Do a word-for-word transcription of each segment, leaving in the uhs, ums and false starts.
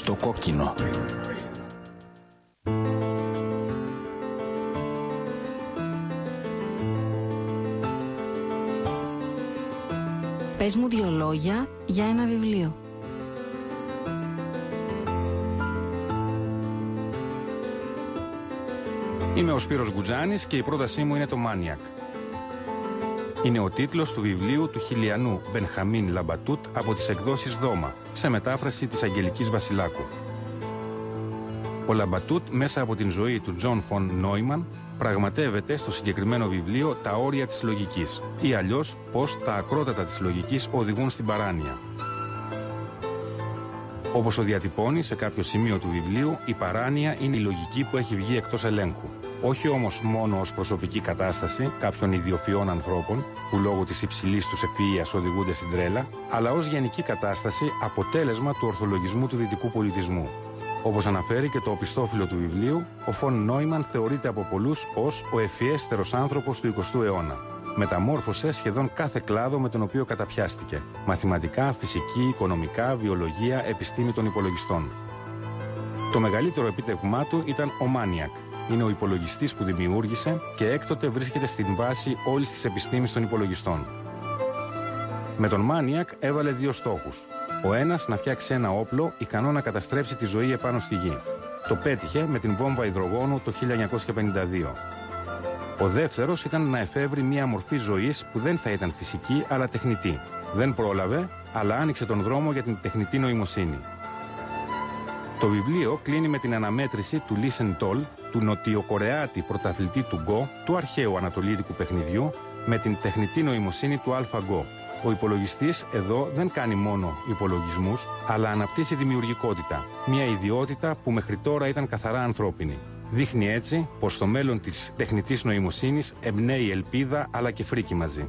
στο κόκκινο. Πες μου δύο λόγια για ένα βιβλίο. Είμαι ο Σπύρος Γκουτζάνης και η πρότασή μου είναι το Μάνιακ. Είναι ο τίτλος του βιβλίου του χιλιανού Μπενχαμίν Λαμπατούτ από τις εκδόσεις Δώμα, σε μετάφραση της Αγγελικής Βασιλάκου. Ο Λαμπατούτ, μέσα από την ζωή του Τζον Φον Νόιμαν, πραγματεύεται στο συγκεκριμένο βιβλίο τα όρια της λογικής, ή αλλιώς πώς τα ακρότατα της λογικής οδηγούν στην παράνοια. Όπως ο διατυπώνει σε κάποιο σημείο του βιβλίου, η παράνοια είναι η λογική που έχει βγει εκτός ελέγχου. Όχι όμως μόνο ως προσωπική κατάσταση κάποιων ιδιοφυών ανθρώπων, που λόγω της υψηλής τους ευφυΐας οδηγούνται στην τρέλα, αλλά ως γενική κατάσταση αποτέλεσμα του ορθολογισμού του δυτικού πολιτισμού. Όπως αναφέρει και το οπισθόφυλλο του βιβλίου, ο Φον Νόιμαν θεωρείται από πολλούς ως ο ευφυέστερος άνθρωπος του εικοστού αιώνα. Μεταμόρφωσε σχεδόν κάθε κλάδο με τον οποίο καταπιάστηκε. Μαθηματικά, φυσική, οικονομικά, βιολογία, επιστήμη των υπολογιστών. Το μεγαλύτερο επίτευγμά του ήταν ο Μάνιακ. Είναι ο υπολογιστής που δημιούργησε και έκτοτε βρίσκεται στην βάση όλης της επιστήμης των υπολογιστών. Με τον Μάνιακ έβαλε δύο στόχους. Ο ένας να φτιάξει ένα όπλο ικανό να καταστρέψει τη ζωή επάνω στη γη. Το πέτυχε με την βόμβα υδρογόνου το χίλια εννιακόσια πενήντα δύο. Ο δεύτερος ήταν να εφεύρει μια μορφή ζωής που δεν θα ήταν φυσική αλλά τεχνητή. Δεν πρόλαβε, αλλά άνοιξε τον δρόμο για την τεχνητή νοημοσύνη. Το βιβλίο κλείνει με την αναμέτρηση του Λι Σεν Τολ, του νοτιοκορεάτη πρωταθλητή του Γκο, του αρχαίου ανατολίτικου παιχνιδιού, με την τεχνητή νοημοσύνη του AlphaGo. Ο υπολογιστής εδώ δεν κάνει μόνο υπολογισμούς, αλλά αναπτύσσει δημιουργικότητα, μια ιδιότητα που μέχρι τώρα ήταν καθαρά ανθρώπινη. Δείχνει έτσι πως στο μέλλον της τεχνητής νοημοσύνης εμπνέει ελπίδα αλλά και φρίκη μαζί.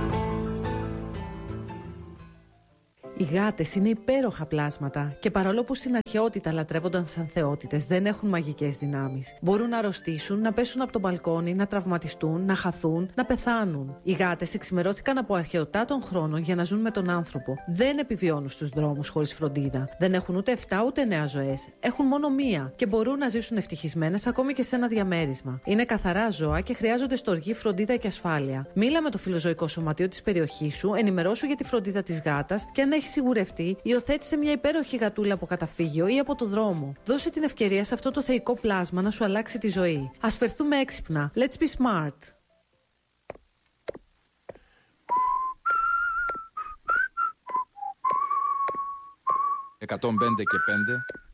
Οι γάτες είναι υπέροχα πλάσματα και παρόλο που στην αρχαιότητα λατρεύονταν σαν θεότητες, δεν έχουν μαγικές δυνάμεις. Μπορούν να αρρωστήσουν, να πέσουν από το μπαλκόνι, να τραυματιστούν, να χαθούν, να πεθάνουν. Οι γάτες εξημερώθηκαν από αρχαιοτά των χρόνων για να ζουν με τον άνθρωπο. Δεν επιβιώνουν στους δρόμους χωρίς φροντίδα. Δεν έχουν ούτε εφτά ούτε εννέα ζωές. Έχουν μόνο μία και μπορούν να ζήσουν ευτυχισμένες ακόμη και σε ένα διαμέρισμα. Είναι καθαρά ζώα και χρειάζονται στοργή, φροντίδα και ασφάλεια. Μίλα με το φιλοζωικό σωματείο της περιοχής σου, ενημερώσου για τη φροντίδα της γάτας και αν έχει σιγουρευτεί, υιοθέτησε μια υπέροχη γατούλα από καταφύγιο ή από το δρόμο. Δώσε την ευκαιρία σε αυτό το θεϊκό πλάσμα να σου αλλάξει τη ζωή. Ας φερθούμε έξυπνα. Let's be smart. εκατόν πέντε και πέντε